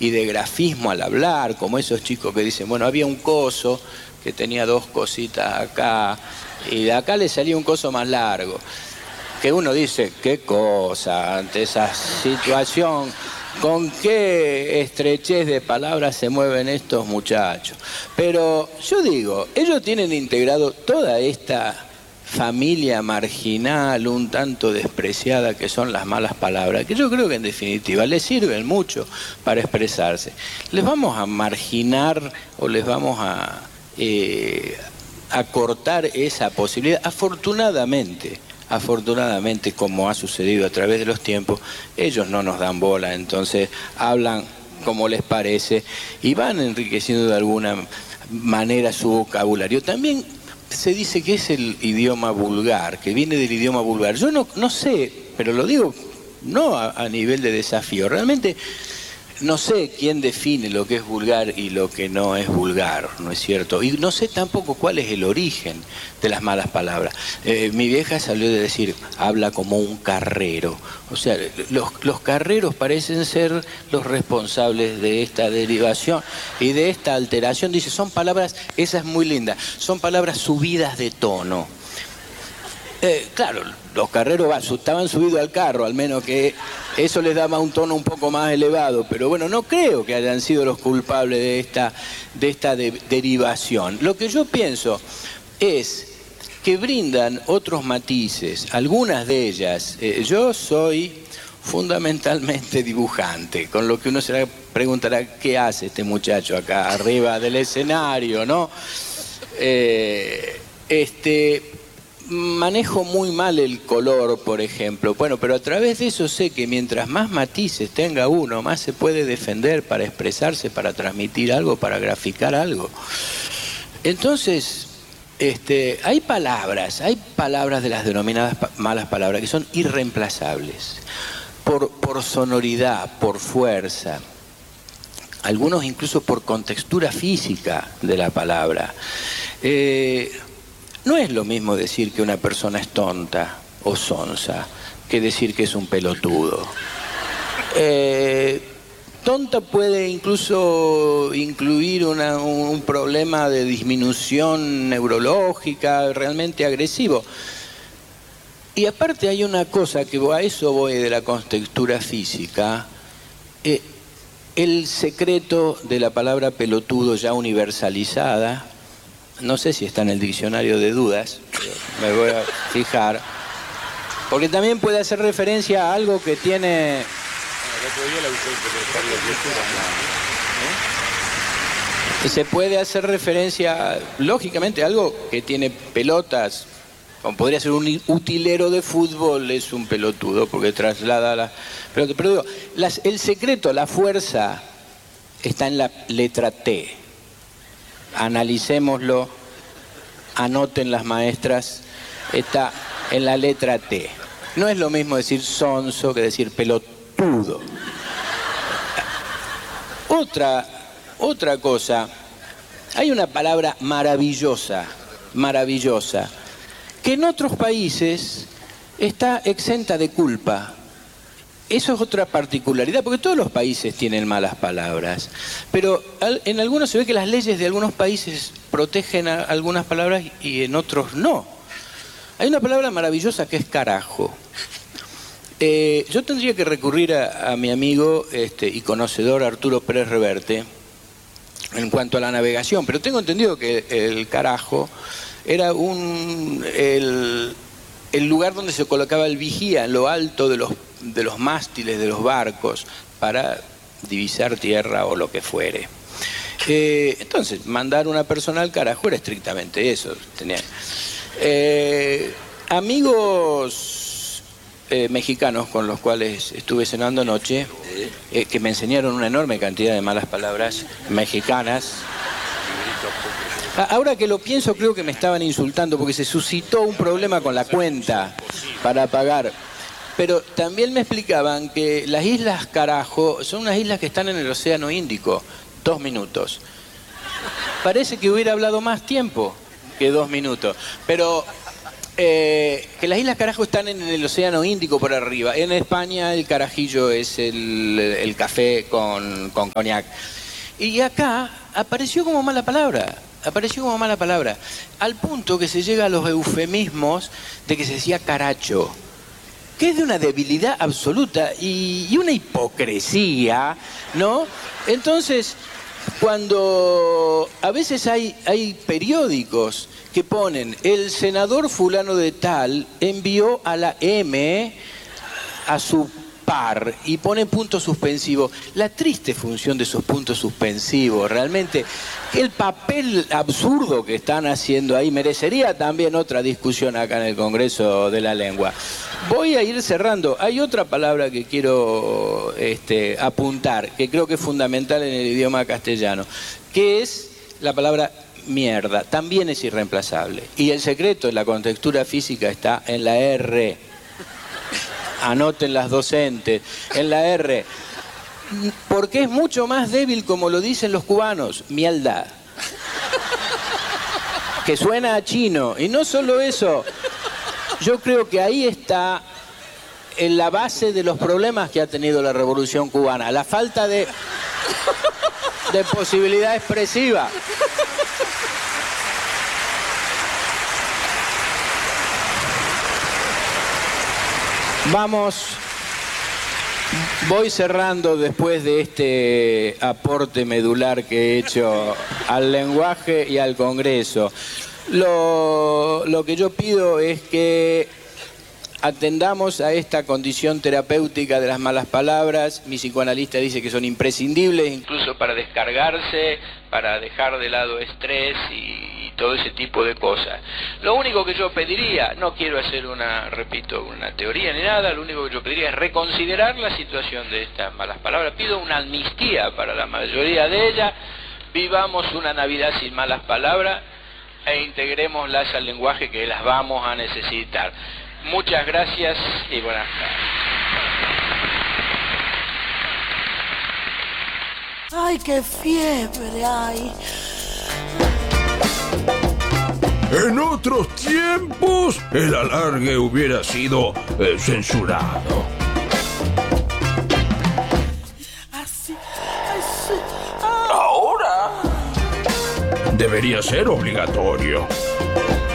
y de grafismo al hablar, como esos chicos que dicen, bueno, había un coso que tenía dos cositas acá, y de acá le salía un coso más largo. Que uno dice, qué cosa, ante esa situación, con qué estrechez de palabras se mueven estos muchachos. Pero yo digo, ellos tienen integrado toda esta familia marginal, un tanto despreciada, que son las malas palabras, que yo creo que en definitiva les sirven mucho para expresarse. ¿Les vamos a marginar o les vamos a cortar esa posibilidad? Afortunadamente, como ha sucedido a través de los tiempos, ellos no nos dan bola, entonces hablan como les parece y van enriqueciendo de alguna manera su vocabulario. También se dice que es el idioma vulgar, que viene del idioma vulgar. Yo no sé, pero lo digo no a nivel de desafío. Realmente no sé quién define lo que es vulgar y lo que no es vulgar, ¿no es cierto? Y no sé tampoco cuál es el origen de las malas palabras. Mi vieja salió de decir, habla como un carrero. O sea, los carreros parecen ser los responsables de esta derivación y de esta alteración. Dice, son palabras, esa es muy linda, son palabras subidas de tono. Claro, los carreros estaban subidos al carro, al menos que eso les daba un tono un poco más elevado, pero bueno, no creo que hayan sido los culpables de esta derivación. Lo que yo pienso es que brindan otros matices, algunas de ellas. Yo soy fundamentalmente dibujante, con lo que uno se preguntará, ¿qué hace este muchacho acá arriba del escenario, no? Manejo muy mal el color, por ejemplo. Bueno, pero a través de eso sé que mientras más matices tenga uno, más se puede defender para expresarse, para transmitir algo, para graficar algo. Entonces, hay palabras de las denominadas malas palabras que son irreemplazables. Por sonoridad, por fuerza. Algunos incluso por contextura física de la palabra. No es lo mismo decir que una persona es tonta o sonsa que decir que es un pelotudo. Tonta puede incluso incluir un problema de disminución neurológica realmente agresivo. Y aparte hay una cosa, que a eso voy de la contextura física, el secreto de la palabra pelotudo ya universalizada. No sé si está en el diccionario de dudas, me voy a fijar, porque también puede hacer referencia a algo que tiene... Se puede hacer referencia, lógicamente, a algo que tiene pelotas, como podría ser un utilero de fútbol, es un pelotudo, porque traslada la pelota. Pero digo, el secreto, la fuerza, está en la letra T. Analicémoslo, anoten las maestras, está en la letra T. No es lo mismo decir sonso que decir pelotudo. Otra cosa, hay una palabra maravillosa, que en otros países está exenta de culpa. Eso es otra particularidad, porque todos los países tienen malas palabras, pero en algunos se ve que las leyes de algunos países protegen a algunas palabras y en otros no. Hay una palabra maravillosa que es carajo. Yo tendría que recurrir a mi amigo y conocedor Arturo Pérez Reverte en cuanto a la navegación, pero tengo entendido que el carajo era el lugar donde se colocaba el vigía en lo alto de los mástiles de los barcos para divisar tierra o lo que fuere. Entonces, mandar una persona al carajo era estrictamente eso. Amigos mexicanos con los cuales estuve cenando anoche, que me enseñaron una enorme cantidad de malas palabras mexicanas. Ahora que lo pienso, creo que me estaban insultando porque se suscitó un problema con la cuenta para pagar. Pero también me explicaban que las islas Carajo son unas islas que están en el Océano Índico. 2 minutos. Parece que hubiera hablado más tiempo que 2 minutos. Pero que las Islas Carajo están en el Océano Índico por arriba. En España el carajillo es el café con coñac. Y acá apareció como mala palabra. Apareció como mala palabra. Al punto que se llega a los eufemismos de que se decía caracho. Que es de una debilidad absoluta y una hipocresía, ¿no? Entonces, cuando a veces hay periódicos que ponen el senador fulano de tal envió a la M a su par y pone punto suspensivo. La triste función de esos puntos suspensivos, realmente el papel absurdo que están haciendo ahí merecería también otra discusión acá en el Congreso de la Lengua. Voy a ir cerrando. Hay otra palabra que quiero apuntar, que creo que es fundamental en el idioma castellano, que es la palabra mierda. También es irreemplazable. Y el secreto en la contextura física está en la R. Anoten las docentes, en la R. Porque es mucho más débil, como lo dicen los cubanos, mierda. Que suena a chino. Y no solo eso, yo creo que ahí está en la base de los problemas que ha tenido la Revolución Cubana. La falta de posibilidad expresiva. Voy cerrando después de este aporte medular que he hecho al lenguaje y al Congreso. Lo que yo pido es que atendamos a esta condición terapéutica de las malas palabras. Mi psicoanalista dice que son imprescindibles, incluso para descargarse, para dejar de lado estrés y todo ese tipo de cosas. Lo único que yo pediría, no quiero hacer una teoría ni nada, lo único que yo pediría es reconsiderar la situación de estas malas palabras. Pido una amnistía para la mayoría de ellas, vivamos una Navidad sin malas palabras e integrémoslas al lenguaje que las vamos a necesitar. Muchas gracias y buenas tardes. ¡Ay, qué fiebre hay! En otros tiempos, el alargue hubiera sido censurado. Así. Ahora debería ser obligatorio.